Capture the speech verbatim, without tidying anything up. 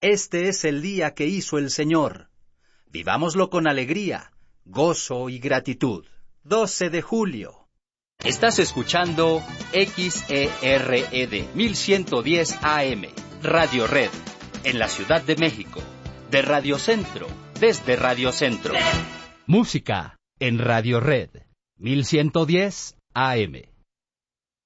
Este es el día que hizo el Señor. Vivámoslo con alegría, gozo y gratitud. doce de julio. Estás escuchando X E R E D mil ciento diez A M, Radio Red, en la Ciudad de México. De Radio Centro, desde Radio Centro. Música en Radio Red, mil ciento diez A M.